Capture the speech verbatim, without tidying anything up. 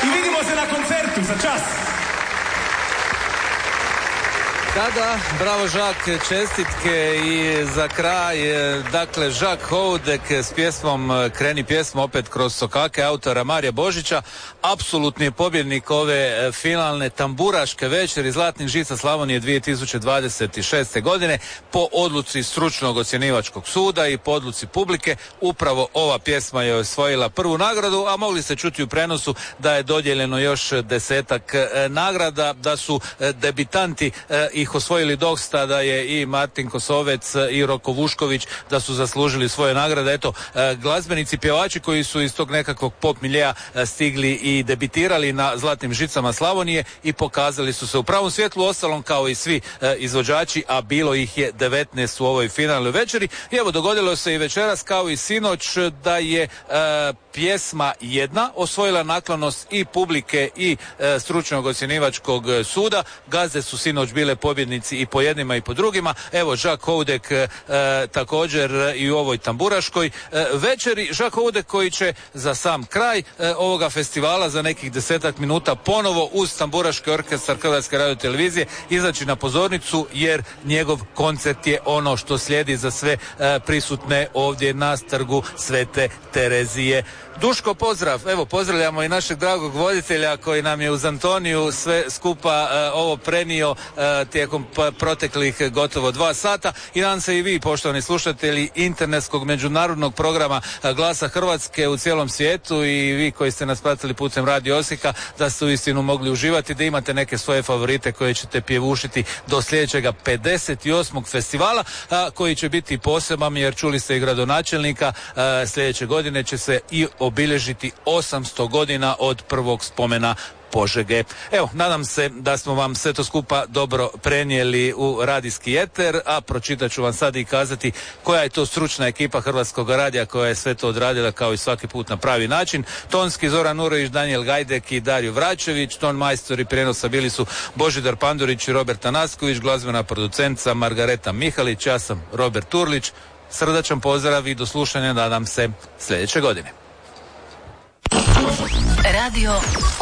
I vidimo se na koncertu, za čas. Da, da, bravo Žak, čestitke i za kraj, dakle, Žak Houdek s pjesmom Kreni pjesma opet kroz sokake autora Marija Božića, apsolutni je pobjednik ove finalne tamburaške večeri Zlatnih žica Slavonije dvije tisuće dvadeset šeste. godine po odluci stručnog ocjenivačkog suda i po odluci publike. Upravo ova pjesma je osvojila prvu nagradu, a mogli ste čuti u prenosu da je dodijeljeno još desetak nagrada, da su debitanti i ih osvojili dosta, da je i Martin Kosovec i Roko Vušković da su zaslužili svoje nagrade. Eto, glazbenici, pjevači koji su iz tog nekakvog pop miljeja stigli i debitirali na Zlatnim žicama Slavonije i pokazali su se u pravom svjetlu, ostalom kao i svi izvođači, a bilo ih je devetnaest u ovoj finalnoj večeri. I evo, dogodilo se i večeras kao i sinoć da je e, pjesma jedna osvojila naklonost i publike i e, stručnog ocjenivačkog suda. Gazde su sinoć bile pobjednici i po jednima i po drugima. Evo, Žak Houdek e, također i u ovoj tamburaškoj e, večeri. Žak Houdek koji će za sam kraj e, ovoga festivala za nekih desetak minuta ponovo uz tamburaški orkestar Hrvatske radiotelevizije izaći na pozornicu, jer njegov koncert je ono što slijedi za sve e, prisutne ovdje na Trgu Svete Terezije. Duško, pozdrav. Evo, pozdravljamo i našeg dragog voditelja koji nam je uz Antoniju sve skupa e, ovo prenio e, tijekom p- proteklih gotovo dva sata. I nadam se i vi, poštovani slušatelji internetskog međunarodnog programa Glasa Hrvatske u cijelom svijetu, i vi koji ste nas pratili putem Radio Osijeka, da ste uistinu mogli uživati, da imate neke svoje favorite koje ćete pjevušiti do sljedećega pedeset osmog festivala, a, koji će biti poseban, jer čuli ste i gradonačelnika, a, sljedeće godine će se i obilježiti osamsto godina od prvog spomena Požege. Evo, nadam se da smo vam sve to skupa dobro prenijeli u radijski eter, a pročitat ću vam sad i kazati koja je to stručna ekipa Hrvatskog radija koja je sve to odradila kao i svaki put na pravi način. Tonski Zoran Urović, Danijel Gajdek i Dario Vračević, ton majstori prijenosa bili su Božidar Pandurić i Robert Tanasković, glazbena producentica Margareta Mihalić, ja sam Robert Turlić. Srdačan pozdrav i do slušanja, nadam se, sljedeće godine. Radio